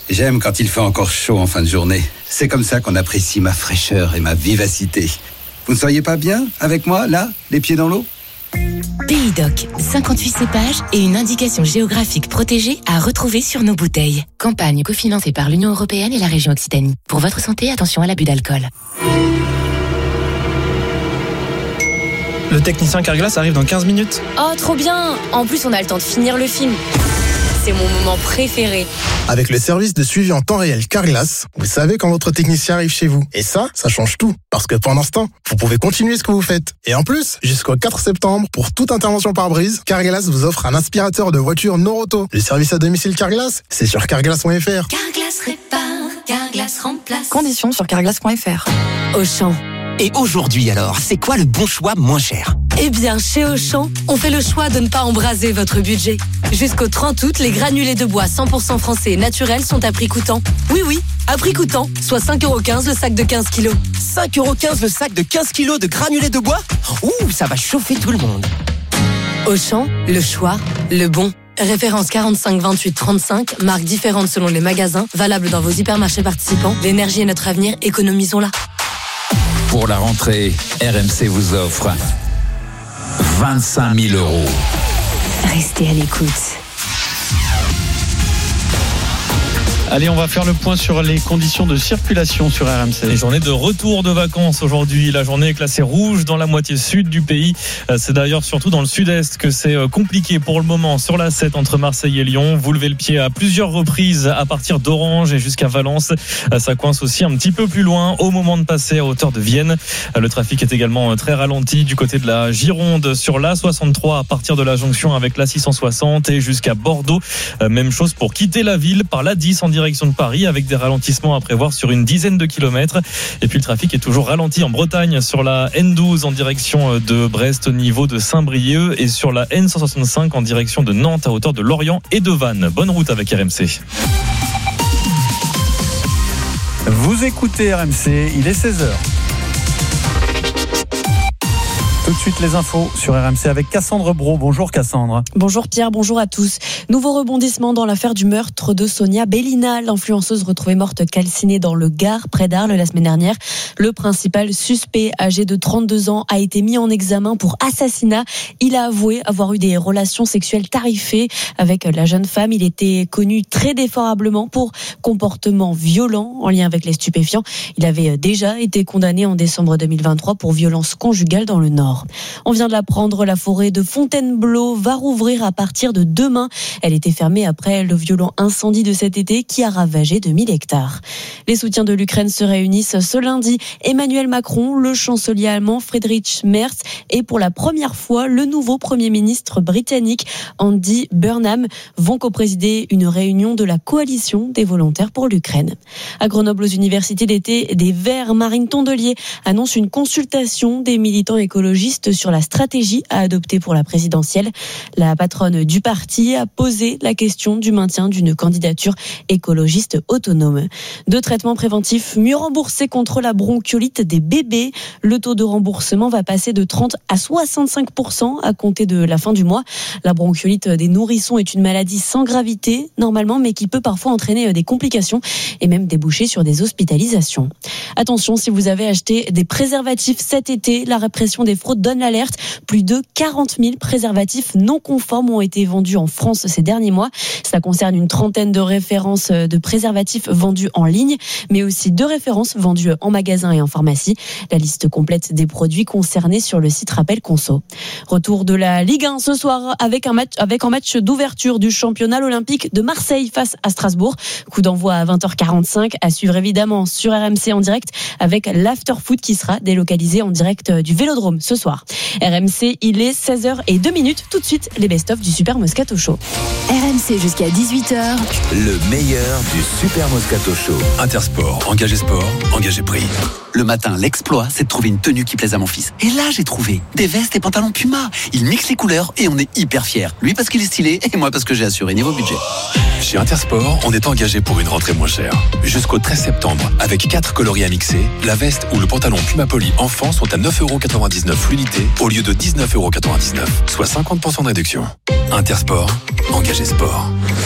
J'aime quand il fait encore chaud en fin de journée. C'est comme ça qu'on apprécie ma fraîcheur et ma vivacité. Vous ne seriez pas bien avec moi, là, les pieds dans l'eau ? Pays Doc, 58 cépages et une indication géographique protégée à retrouver sur nos bouteilles. Campagne cofinancée par l'Union européenne et la région Occitanie. Pour votre santé, attention à l'abus d'alcool. Le technicien Carglass arrive dans 15 minutes. Oh, trop bien! En plus, on a le temps de finir le film. C'est mon moment préféré. Avec le service de suivi en temps réel Carglass, vous savez quand votre technicien arrive chez vous. Et ça change tout. Parce que pendant ce temps, vous pouvez continuer ce que vous faites. Et en plus, jusqu'au 4 septembre, pour toute intervention par brise, Carglass vous offre un aspirateur de voiture Noroto. Le service à domicile Carglass, c'est sur carglass.fr. Carglass répare, Carglass remplace. Conditions sur carglass.fr. Auchan. Et aujourd'hui alors, c'est quoi le bon choix moins cher ? Eh bien, chez Auchan, on fait le choix de ne pas embraser votre budget. Jusqu'au 30 août, les granulés de bois 100% français et naturels sont à prix coûtant. Oui, à prix coûtant, soit 5,15€ le sac de 15 kilos. 5,15€ le sac de 15 kilos de granulés de bois ? Ouh, ça va chauffer tout le monde. Auchan, le choix, le bon. Référence 45 28 35, marques différentes selon les magasins, valable dans vos hypermarchés participants. L'énergie est notre avenir, économisons-la. Pour la rentrée, RMC vous offre 25 000 €. Restez à l'écoute. Allez, on va faire le point sur les conditions de circulation sur RMC. Les journées de retour de vacances aujourd'hui. La journée est classée rouge dans la moitié sud du pays. C'est d'ailleurs surtout dans le sud-est que c'est compliqué pour le moment. Sur la 7 entre Marseille et Lyon, vous levez le pied à plusieurs reprises à partir d'Orange et jusqu'à Valence. Ça coince aussi un petit peu plus loin au moment de passer à hauteur de Vienne. Le trafic est également très ralenti du côté de la Gironde sur l'A63 à partir de la jonction avec l'A660 et jusqu'à Bordeaux. Même chose pour quitter la ville par l'A10 en direction de Paris avec des ralentissements à prévoir sur une dizaine de kilomètres. Et puis le trafic est toujours ralenti en Bretagne sur la N12 en direction de Brest au niveau de Saint-Brieuc et sur la N165 en direction de Nantes à hauteur de Lorient et de Vannes. Bonne route avec RMC. Vous écoutez RMC, il est 16h. Tout de suite les infos sur RMC avec Cassandre Brault. Bonjour Cassandre. Bonjour Pierre, bonjour à tous. Nouveau rebondissement dans l'affaire du meurtre de Sonia Bellina, l'influenceuse retrouvée morte calcinée dans le Gard, près d'Arles la semaine dernière. Le principal suspect, âgé de 32 ans, a été mis en examen pour assassinat. Il a avoué avoir eu des relations sexuelles tarifées avec la jeune femme. Il était connu très défavorablement pour comportement violent en lien avec les stupéfiants. Il avait déjà été condamné en décembre 2023 pour violence conjugale dans le Nord. On vient de l'apprendre, la forêt de Fontainebleau va rouvrir à partir de demain. Elle était fermée après le violent incendie de cet été qui a ravagé 2000 hectares. Les soutiens de l'Ukraine se réunissent ce lundi. Emmanuel Macron, le chancelier allemand Friedrich Merz et pour la première fois, le nouveau Premier ministre britannique Andy Burnham vont coprésider une réunion de la coalition des volontaires pour l'Ukraine. À Grenoble, aux universités d'été des Verts, Marine Tondelier annonce une consultation des militants écologistes sur la stratégie à adopter pour la présidentielle. La patronne du parti a posé la question du maintien d'une candidature écologiste autonome. De traitements préventifs mieux remboursés contre la bronchiolite des bébés. Le taux de remboursement va passer de 30 à 65% à compter de la fin du mois. La bronchiolite des nourrissons est une maladie sans gravité, normalement, mais qui peut parfois entraîner des complications et même déboucher sur des hospitalisations. Attention, si vous avez acheté des préservatifs cet été, la répression des fraudes donne l'alerte. Plus de 40 000 préservatifs non conformes ont été vendus en France ces derniers mois. Cela concerne une trentaine de références de préservatifs vendus en ligne, mais aussi 2 références vendues en magasin et en pharmacie. La liste complète des produits concernés sur le site Rappel Conso. Retour de la Ligue 1 ce soir avec un match d'ouverture du championnat olympique de Marseille face à Strasbourg. Coup d'envoi à 20h45 à suivre évidemment sur RMC en direct avec l'after-foot qui sera délocalisé en direct du Vélodrome ce soir. RMC, il est 16h02. Tout de suite, les best-of du Super Moscato Show. RMC jusqu'à 18h. Le meilleur du Super Moscato Show. Intersport, engagé sport, engagé prix. Le matin, l'exploit, c'est de trouver une tenue qui plaise à mon fils. Et là, j'ai trouvé des vestes et pantalons Puma. Il mixe les couleurs et on est hyper fiers. Lui parce qu'il est stylé et moi parce que j'ai assuré niveau budget. Chez Intersport, on est engagé pour une rentrée moins chère. Jusqu'au 13 septembre, avec 4 coloris à mixer, la veste ou le pantalon Puma Poly enfant sont à 9,99€ l'unité au lieu de 19,99€, soit 50% de réduction. Intersport, engagé sport.